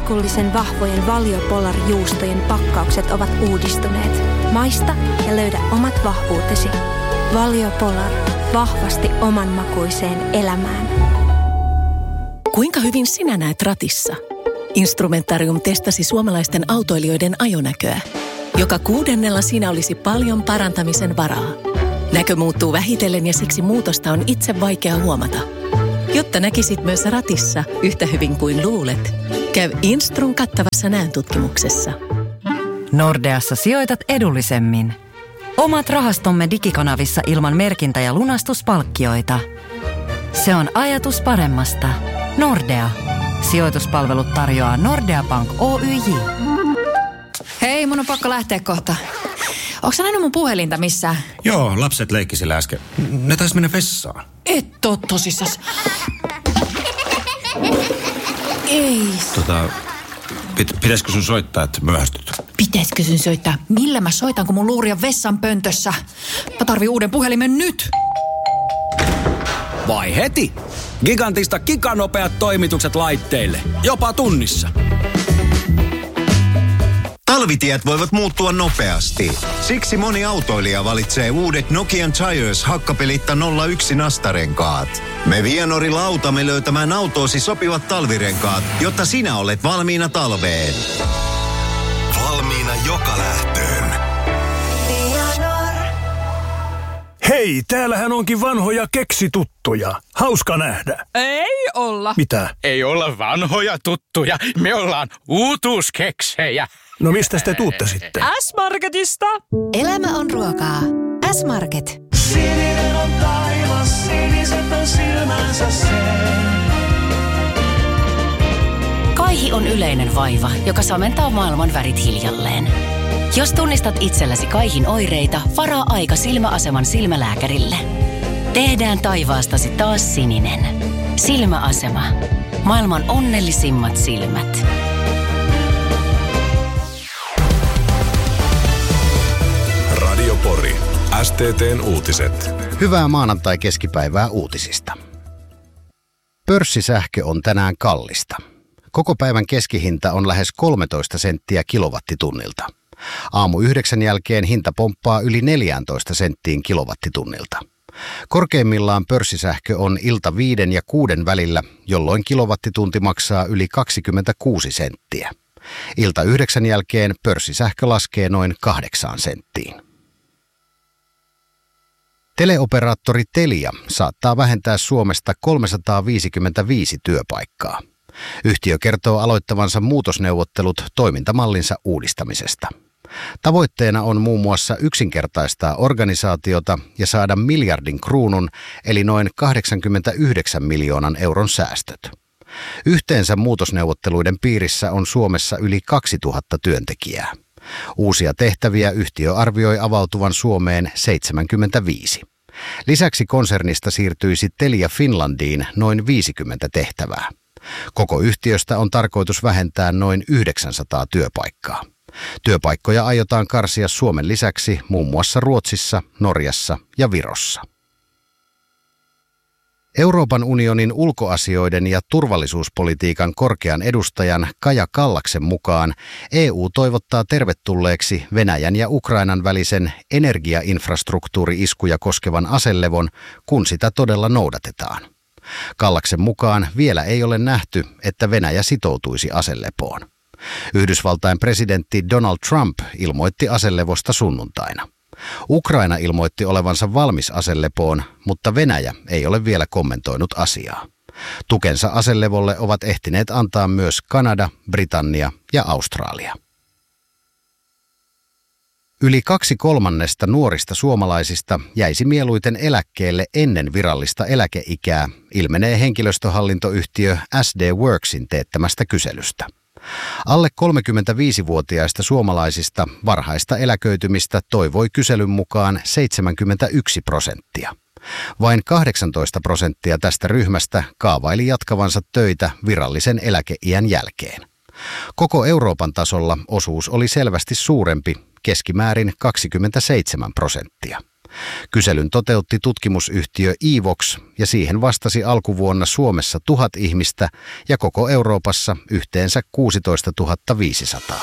herkullisen vahvojen Valio Polar-juustojen pakkaukset ovat uudistuneet. Maista ja löydä omat vahvuutesi. Valio Polar. Vahvasti omanmakuiseen elämään. Kuinka hyvin sinä näet ratissa? Instrumentarium testasi suomalaisten autoilijoiden ajonäköä. Joka 6. siinä olisi paljon parantamisen varaa. Näkö muuttuu vähitellen ja siksi muutosta on itse vaikea huomata. Jotta näkisit myös ratissa yhtä hyvin kuin luulet, käy Instrun kattavassa näöntutkimuksessa. Nordeassa sijoitat edullisemmin. Omat rahastomme digikanavissa ilman merkintä- ja lunastuspalkkioita. Se on ajatus paremmasta. Nordea. Sijoituspalvelut tarjoaa Nordea Bank Oyj. Hei, mun on pakko lähteä kohta. Onko sä nähnyt mun puhelinta missään? Joo, lapset leikkisillä äsken. Ne taisi mennä vessaan. Et oo tosissas. Ei. Pitäisikö sun soittaa, että myöhästyt? Pitäisikö sun soittaa? Millä mä soitan, kun mun luuri on vessan pöntössä? Mä tarvii uuden puhelimen nyt. Vai heti? Gigantista giganopeat toimitukset laitteille. Jopa tunnissa. Talvitiet voivat muuttua nopeasti. Siksi moni autoilija valitsee uudet Nokian Tires hakkapelitta 01 nastarenkaat. Me Vianorilla autamme löytämään autoosi sopivat talvirenkaat, jotta sinä olet valmiina talveen. Valmiina joka lähtöön. Hei, täällähän onkin vanhoja keksituttuja. Hauska nähdä. Ei olla. Mitä? Ei olla vanhoja tuttuja. Me ollaan uutuuskeksejä. No mistä te tuutte sitten? S-Marketista. Elämä on ruokaa. S-Market. Sininen on taivas, siniset on silmänsä sen. Kaihi on yleinen vaiva, joka samentaa maailman värit hiljalleen. Jos tunnistat itsellesi kaihin oireita, varaa aika Silmäaseman silmälääkärille. Tehdään taivaastasi taas sininen. Silmäasema. Maailman onnellisimmat silmät. Radio Pori. STT:n uutiset. Hyvää maanantai-keskipäivää uutisista. Pörssisähkö on tänään kallista. Koko päivän keskihinta on lähes 13 senttiä kilowattitunnilta. Aamu 9 jälkeen hinta pomppaa yli 14 senttiin kilowattitunnilta. Korkeimmillaan pörssisähkö on ilta 5 ja 6 välillä, jolloin kilowattitunti maksaa yli 26 senttiä. Ilta 9 jälkeen pörssisähkö laskee noin 8 senttiin. Teleoperaattori Telia saattaa vähentää Suomesta 355 työpaikkaa. Yhtiö kertoo aloittavansa muutosneuvottelut toimintamallinsa uudistamisesta. Tavoitteena on muun muassa yksinkertaistaa organisaatiota ja saada miljardin kruunun eli noin 89 miljoonan euron säästöt. Yhteensä muutosneuvotteluiden piirissä on Suomessa yli 2000 työntekijää. Uusia tehtäviä yhtiö arvioi avautuvan Suomeen 75. Lisäksi konsernista siirtyisi Telia Finlandiin noin 50 tehtävää. Koko yhtiöstä on tarkoitus vähentää noin 900 työpaikkaa. Työpaikkoja aiotaan karsia Suomen lisäksi muun muassa Ruotsissa, Norjassa ja Virossa. Euroopan unionin ulkoasioiden ja turvallisuuspolitiikan korkean edustajan Kaja Kallaksen mukaan EU toivottaa tervetulleeksi Venäjän ja Ukrainan välisen energiainfrastruktuuri-iskuja koskevan aselevon, kun sitä todella noudatetaan. Kallaksen mukaan vielä ei ole nähty, että Venäjä sitoutuisi aselepoon. Yhdysvaltain presidentti Donald Trump ilmoitti aselevosta sunnuntaina. Ukraina ilmoitti olevansa valmis aselepoon, mutta Venäjä ei ole vielä kommentoinut asiaa. Tukensa aselevolle ovat ehtineet antaa myös Kanada, Britannia ja Australia. Yli 2/3 nuorista suomalaisista jäisi mieluiten eläkkeelle ennen virallista eläkeikää, ilmenee henkilöstöhallintoyhtiö SD Worksin teettämästä kyselystä. Alle 35-vuotiaista suomalaisista varhaista eläköitymistä toivoi kyselyn mukaan 71%. Vain 18% tästä ryhmästä kaavaili jatkavansa töitä virallisen eläkeiän jälkeen. Koko Euroopan tasolla osuus oli selvästi suurempi, keskimäärin 27%. Kyselyn toteutti tutkimusyhtiö Evox ja siihen vastasi alkuvuonna Suomessa 1000 ihmistä ja koko Euroopassa yhteensä 16 500.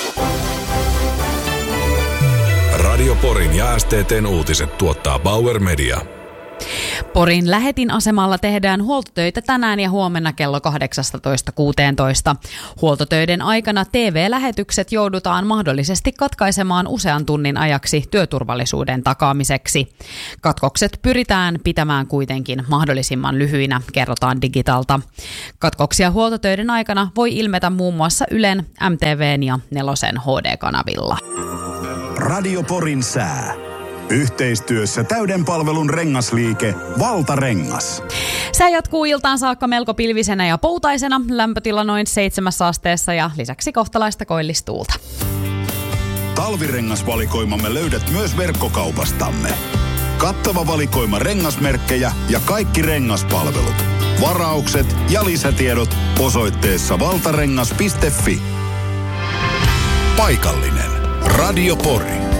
Radio Porin ja STT:n uutiset tuottaa Bauer Media. Porin Lähetin asemalla tehdään huoltotöitä tänään ja huomenna kello 18:16. Huoltotöiden aikana TV-lähetykset joudutaan mahdollisesti katkaisemaan usean tunnin ajaksi työturvallisuuden takaamiseksi. Katkokset pyritään pitämään kuitenkin mahdollisimman lyhyinä, kerrotaan Digitalta. Katkoksia huoltotöiden aikana voi ilmetä muun muassa Ylen, MTV:n ja Nelosen HD-kanavilla. Radio Porin sää. Yhteistyössä täyden palvelun rengasliike Valtarengas. Sää jatkuu iltaan saakka melko pilvisenä ja poutaisena, lämpötila noin 7 asteessa ja lisäksi kohtalaista koillistuulta. Talvirengasvalikoimamme löydät myös verkkokaupastamme. Kattava valikoima rengasmerkkejä ja kaikki rengaspalvelut. Varaukset ja lisätiedot osoitteessa valtarengas.fi. Paikallinen Radio Pori.